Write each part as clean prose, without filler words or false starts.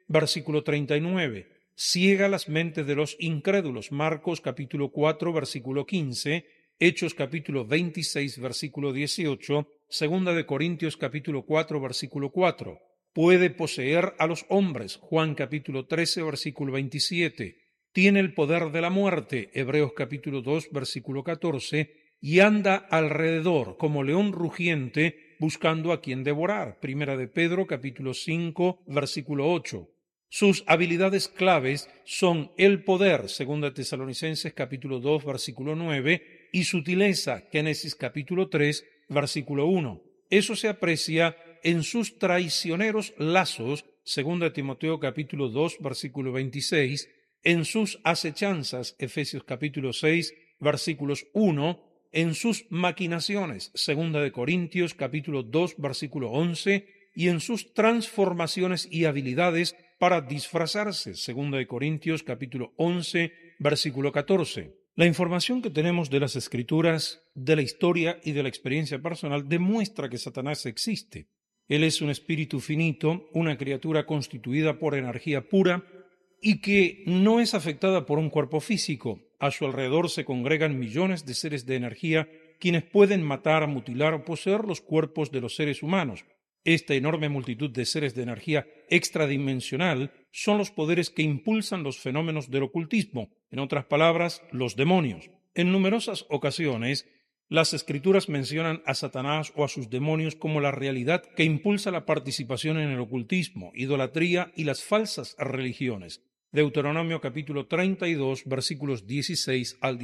versículo 39. Ciega las mentes de los incrédulos. Marcos capítulo 4, versículo 15. Hechos capítulo 26, versículo 18. Segunda de Corintios capítulo 4, versículo 4. Puede poseer a los hombres. Juan capítulo 13, versículo 27. Tiene el poder de la muerte. Hebreos capítulo 2, versículo 14. Y anda alrededor como león rugiente buscando a quien devorar. Primera de Pedro capítulo 5, versículo 8. Sus habilidades claves son el poder, segunda Tesalonicenses capítulo 2, versículo 9, y sutileza, Génesis capítulo 3, versículo 1. Eso se aprecia en sus traicioneros lazos, segunda Timoteo capítulo 2, versículo 26, en sus acechanzas, Efesios capítulo 6, versículos 1, en sus maquinaciones, segunda de Corintios capítulo 2, versículo 11, y en sus transformaciones y habilidades para disfrazarse, segunda de Corintios capítulo 11, versículo 14. La información que tenemos de las Escrituras, de la historia y de la experiencia personal demuestra que Satanás existe. Él es un espíritu finito, una criatura constituida por energía pura y que no es afectada por un cuerpo físico. A su alrededor se congregan millones de seres de energía quienes pueden matar, mutilar o poseer los cuerpos de los seres humanos. Esta enorme multitud de seres de energía extradimensional son los poderes que impulsan los fenómenos del ocultismo, en otras palabras, los demonios. En numerosas ocasiones, las Escrituras mencionan a Satanás o a sus demonios como la realidad que impulsa la participación en el ocultismo, idolatría y las falsas religiones. Deuteronomio capítulo 32, versículos 16 al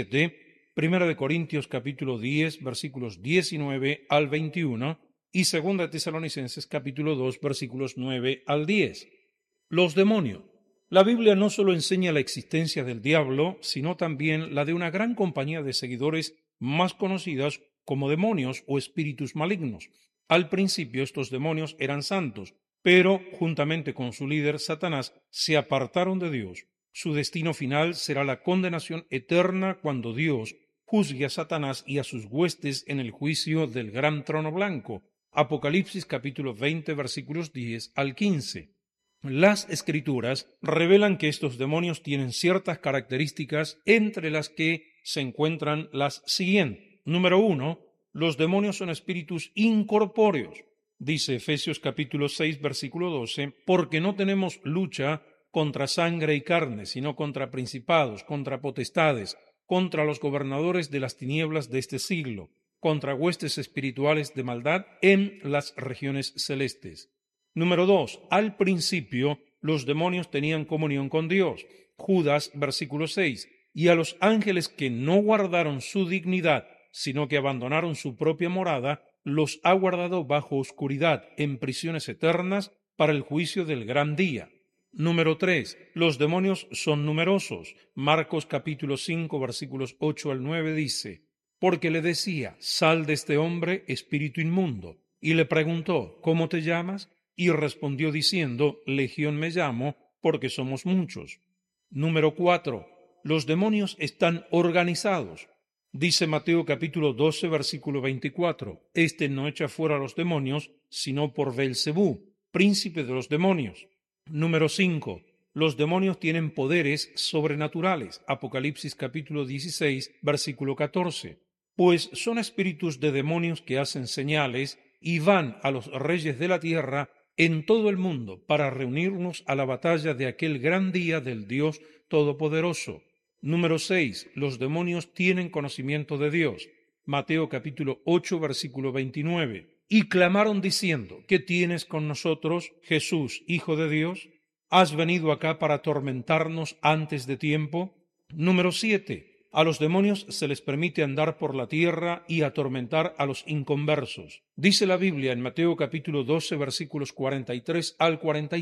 17, Primera de Corintios capítulo 10, versículos 19 al 21, y segunda Tesalonicenses capítulo 2, versículos 9 al 10. Los demonios. La Biblia no solo enseña la existencia del diablo, sino también la de una gran compañía de seguidores más conocidas como demonios o espíritus malignos. Al principio estos demonios eran santos, pero juntamente con su líder Satanás se apartaron de Dios. Su destino final será la condenación eterna cuando Dios juzgue a Satanás y a sus huestes en el juicio del gran trono blanco. Apocalipsis capítulo 20 versículos 10 al 15. Las Escrituras revelan que estos demonios tienen ciertas características entre las que se encuentran las siguientes. Número 1. Los demonios son espíritus incorpóreos. Dice Efesios capítulo 6 versículo 12, porque no tenemos lucha contra sangre y carne, sino contra principados, contra potestades, contra los gobernadores de las tinieblas de este siglo, contra huestes espirituales de maldad en las regiones celestes. Número 2. Al principio los demonios tenían comunión con Dios. Judas, versículo 6. Y a los ángeles que no guardaron su dignidad, sino que abandonaron su propia morada, los ha guardado bajo oscuridad, en prisiones eternas, para el juicio del gran día. Número 3. Los demonios son numerosos. Marcos capítulo 5, versículos 8 al 9 dice, porque le decía, sal de este hombre, espíritu inmundo. Y le preguntó, ¿cómo te llamas? Y respondió diciendo, Legión me llamo, porque somos muchos. Número 4. Los demonios están organizados. Dice Mateo capítulo 12, versículo 24, este no echa fuera a los demonios, sino por Belcebú, príncipe de los demonios. Número 5. Los demonios tienen poderes sobrenaturales. Apocalipsis capítulo 16, versículo 14. Pues son espíritus de demonios que hacen señales y van a los reyes de la tierra en todo el mundo para reunirnos a la batalla de aquel gran día del Dios Todopoderoso. Número 6. Los demonios tienen conocimiento de Dios. Mateo capítulo 8, versículo 29. Y clamaron diciendo, ¿qué tienes con nosotros, Jesús, Hijo de Dios? ¿Has venido acá para atormentarnos antes de tiempo? Número 7. A los demonios se les permite andar por la tierra y atormentar a los inconversos. Dice la Biblia en Mateo capítulo 12, versículos 43 al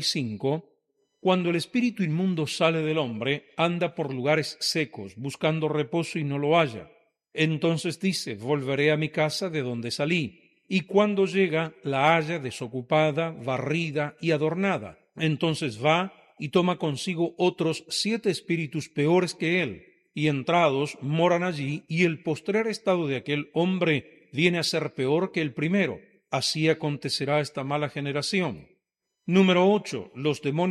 45, cuando el espíritu inmundo sale del hombre, anda por lugares secos, buscando reposo y no lo halla. Entonces dice, volveré a mi casa de donde salí. Y cuando llega, la halla desocupada, barrida y adornada. Entonces va y toma consigo otros 7 espíritus peores que él, y entrados moran allí, y el postrer estado de aquel hombre viene a ser peor que el primero. Así acontecerá a esta mala generación. Número 8. Los demonios